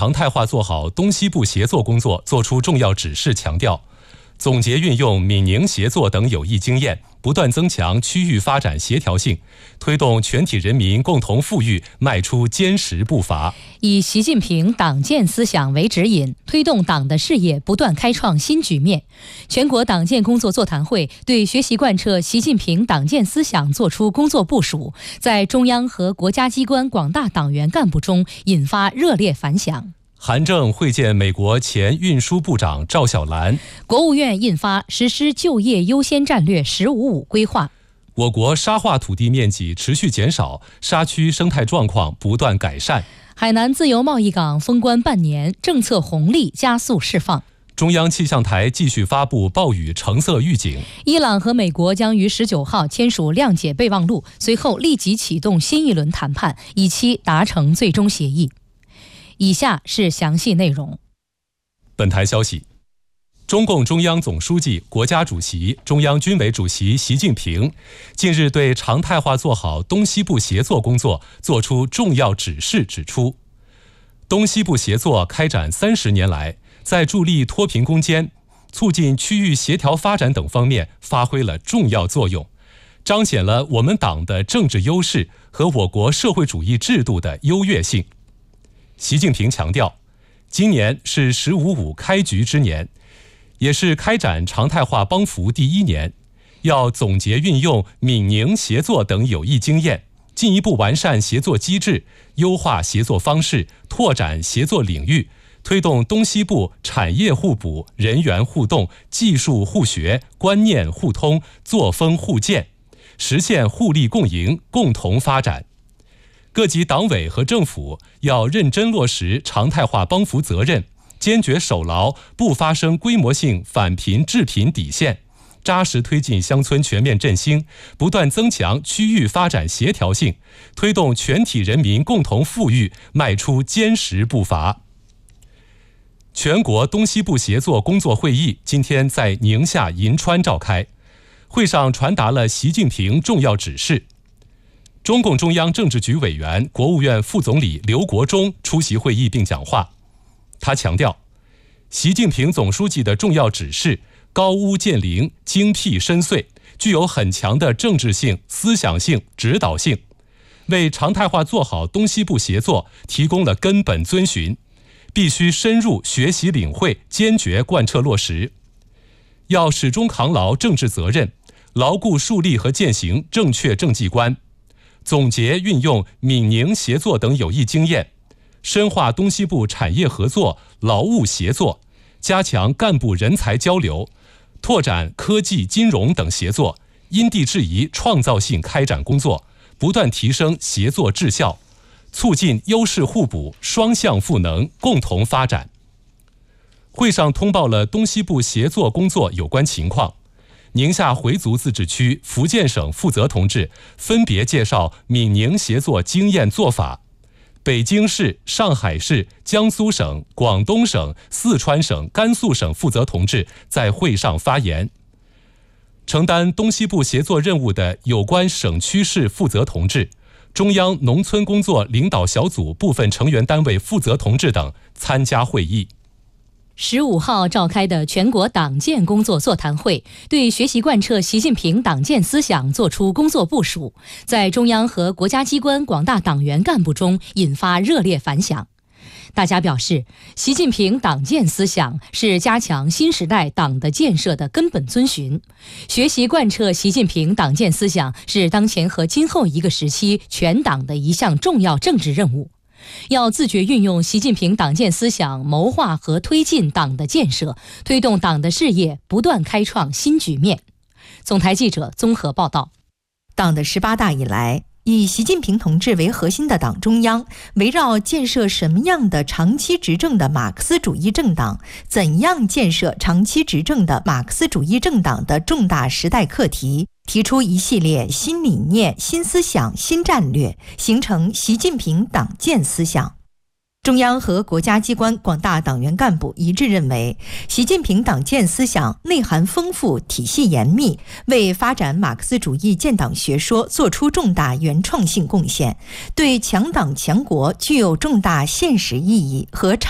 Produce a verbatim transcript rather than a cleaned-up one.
常态化做好东西部协作工作作出重要指示，强调总结运用闽宁协作等有益经验，不断增强区域发展协调性，推动全体人民共同富裕迈出坚实步伐。 以习近平党建思想为指引，推动党的事业不断开创新局面。全国党建工作座谈会对学习贯彻习近平党建思想作出工作部署，在中央和国家机关广大党员干部中引发热烈反响。 韩正会见美国前运输部长赵小兰。 国务院印发实施就业优先战略“十五五”规划。 我国沙化土地面积持续减少，沙区生态状况不断改善。 海南自由贸易港封关半年，政策红利加速释放。 中央气象台继续发布暴雨橙色预警。 伊朗和美国将于十九号签署谅解备忘录，随后立即启动新一轮谈判，以期达成最终协议。以下是详细内容。 本台消息，中共中央总书记、国家主席、中央军委主席习近平近日对常态化做好东西部协作工作作出重要指示，指出，东西部协作开展三十年来，在助力脱贫攻坚、促进区域协调发展等方面发挥了重要作用，彰显了我们党的政治优势和我国社会主义制度的优越性。习近平强调，今年是“十五五”开局之年，也是开展常态化帮扶第一年，要总结运用闽宁协作等有益经验，进一步完善协作机制，优化协作方式，拓展协作领域，推动东西部产业互补、人员互动、技术互学、观念互通、作风互鉴，实现互利共赢、共同发展。各级党委和政府要认真落实常态化帮扶责任，坚决守牢不发生规模性反贫致贫底线，扎实推进乡村全面振兴，不断增强区域发展协调性，推动全体人民共同富裕迈出坚实步伐。全国东西部协作工作会议今天在宁夏银川召开，会上传达了习近平重要指示。中共中央政治局委员、国务院副总理刘国中出席会议并讲话。他强调，习近平总书记的重要指示高屋建瓴、精辟深邃，具有很强的政治性、思想性、指导性，为常态化做好东西部协作提供了根本遵循，必须深入学习领会，坚决贯彻落实。要始终扛牢政治责任，牢固树立和践行正确政绩观，总结运用闽宁协作等有益经验，深化东西部产业合作、劳务协作，加强干部人才交流，拓展科技、金融等协作，因地制宜、创造性开展工作，不断提升协作质效，促进优势互补、双向赋能、共同发展。会上通报了东西部协作工作有关情况。宁夏回族自治区、福建省负责同志分别介绍闽宁协作经验做法。北京市、上海市、江苏省、广东省、四川省、甘肃省负责同志在会上发言。承担东西部协作任务的有关省区市负责同志、中央农村工作领导小组部分成员单位负责同志等参加会议。 十五号召开的全国党建工作座谈会对学习贯彻习近平党建思想作出工作部署，在中央和国家机关广大党员干部中引发热烈反响。大家表示，习近平党建思想是加强新时代党的建设的根本遵循，学习贯彻习近平党建思想是当前和今后一个时期全党的一项重要政治任务。要自觉运用习近平党建思想，谋划和推进党的建设，推动党的事业不断开创新局面。总台记者综合报道。 党的十八大以来，以习近平同志为核心的党中央，围绕建设什么样的长期执政的马克思主义政党，怎样建设长期执政的马克思主义政党的重大时代课题，提出一系列新理念、新思想、新战略，形成习近平党建思想。中央和国家机关广大党员干部一致认为，习近平党建思想内涵丰富、体系严密，为发展马克思主义建党学说作出重大原创性贡献，对强党强国具有重大现实意义和长